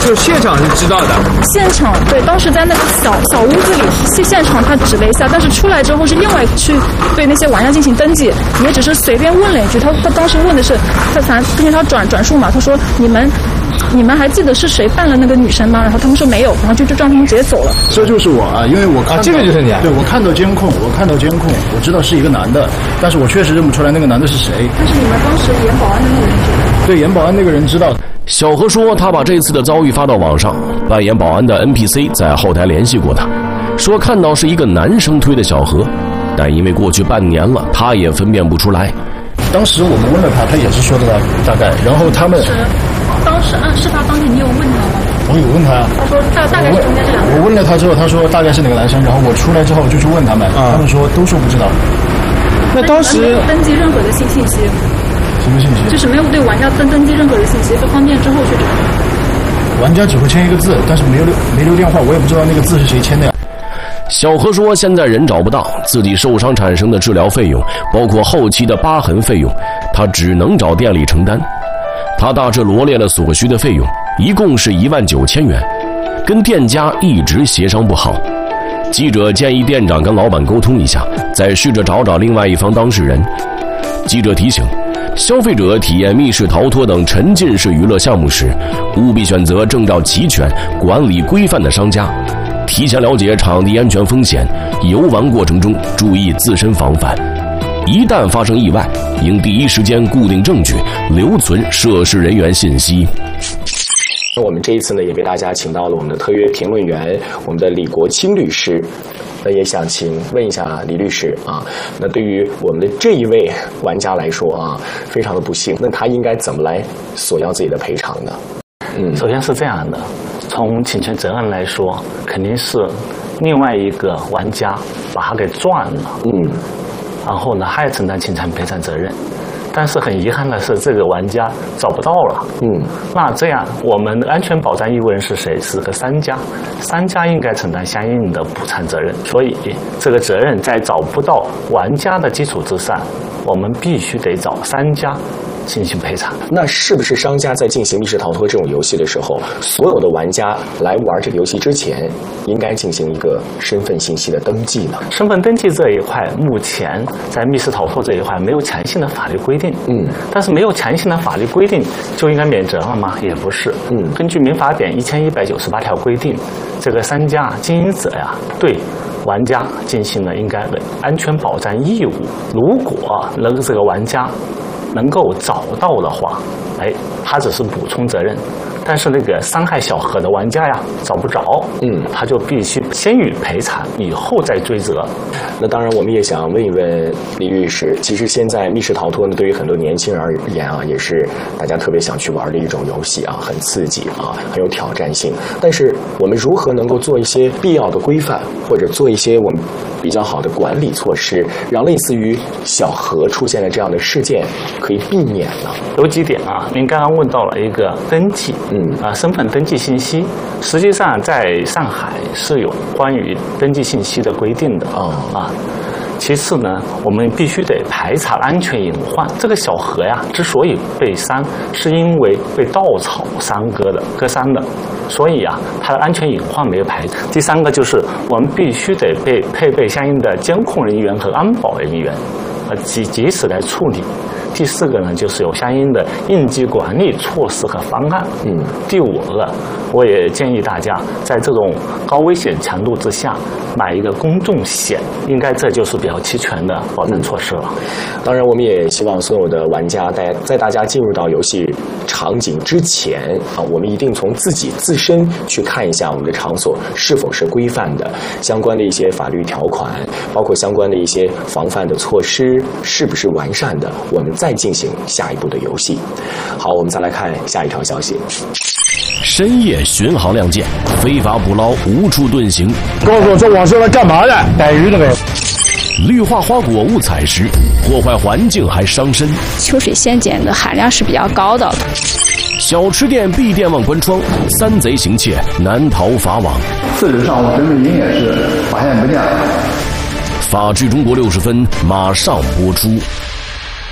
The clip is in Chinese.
就现场是知道的。 现场对，当时在那个小屋子里，现场他指了一下，但是出来之后是另外去对那些玩家进行登记，也只是随便问了一句。他当时问的是，他反正根据他转述嘛，他说你们还记得是谁扮了那个女生吗？然后他们说没有，然后就让他们直接走了。 这就是我啊，因为我看到这个就是你啊。 对，我看到监控，我知道是一个男的，但是我确实认不出来那个男的是谁。 但是你们当时演保安的那个人知道？ 对，演保安那个人知道。 小何说，他把这次的遭遇发到网上，扮演保安的 NPC 在后台联系过他，说看到是一个男生推的小何，但因为过去半年了，他也分辨不出来。 当时我们问了他，他也是说的大概，然后他们当时事发当天你有问他吗？ 我有问他， 他说大概是中间这两个人。 我问了他之后，他说大概是哪个男生，然后我出来之后就去问他们，他们说都说不知道。 那当时没有登记任何的信息， 什么信息？ 就是没有对玩家登记任何的信息，就方便之后去找。 玩家只会签一个字，但是没留电话，我也不知道那个字是谁签的呀。 小何说，现在人找不到，自己受伤产生的治疗费用，包括后期的疤痕费用，他只能找店里承担。他大致罗列了所需的费用，一共是19000元，跟店家一直协商不好。记者建议店长跟老板沟通一下，再试着找另外一方当事人。记者提醒，消费者体验密室逃脱等沉浸式娱乐项目时，务必选择证照齐全、管理规范的商家，提前了解场地安全风险，游玩过程中注意自身防范。一旦发生意外，应第一时间固定证据，留存涉事人员信息。 那我们这一次呢，也为大家请到了我们的特约评论员，我们的李国清律师。那也想问一下李律师啊，那对于我们的这一位玩家来说啊，非常的不幸，那他应该怎么来索要自己的赔偿呢？ 首先是这样的，从侵权责任来说，肯定是另外一个玩家把他给赚了，然后呢，他也承担侵权赔偿责任。但是很遗憾的是，这个玩家找不到了。那这样我们的安全保障义务人是谁？是个商家，商家应该承担相应的补偿责任。所以这个责任在找不到玩家的基础之上，我们必须得找商家进行赔偿。 那是不是商家在进行密室逃脱这种游戏的时候，所有的玩家来玩这个游戏之前，应该进行一个身份信息的登记呢？ 身份登记这一块，目前在密室逃脱这一块没有强性的法律规定。但是没有强性的法律规定就应该免责了吗？也不是。根据民法典1198条规定，这个商家经营者呀，对玩家进行了应该的安全保障义务。如果这个玩家能够找到的话，他只是补充责任。但是那个伤害小何的玩家呀，找不着，他就必须先予赔偿，以后再追责。 那当然，我们也想问一问李律师，其实现在密室逃脱呢，对于很多年轻人而言啊，也是大家特别想去玩的一种游戏啊，很刺激啊，很有挑战性。但是我们如何能够做一些必要的规范，或者做一些我们比较好的管理措施，让类似于小何出现的这样的事件可以避免呢？ 有几点啊，您刚刚问到了一个登记。身份登记信息，实际上在上海是有关于登记信息的规定的其次呢，我们必须得排查安全隐患。这个小何呀，之所以被伤，是因为被稻草割伤的，所以啊，他的安全隐患没有排除。第三个就是我们必须得配备相应的监控人员和安保人员，及时来处理。第四个呢，就是有相应的应急管理措施和方案。第五个，我也建议大家在这种高危险强度之下买一个公众险，应该这就是比较齐全的保障措施了。 当然，我们也希望所有的玩家在大家进入到游戏场景之前啊，我们一定从自身去看一下我们的场所是否是规范的，相关的一些法律条款，包括相关的一些防范的措施是不是完善的，我们再进行下一步的游戏。好，我们再来看下一条消息。 深夜巡航亮剑，非法捕捞无处遁形。 告诉我这网是来干嘛的？逮鱼的没有？ 氯化花果误采食，破坏环境还伤身。 秋水仙碱的含量是比较高的。 小吃店闭店忘关窗，三贼行窃难逃法网。 4日上午，神水营也是发现不见了。 法治中国60分马上播出。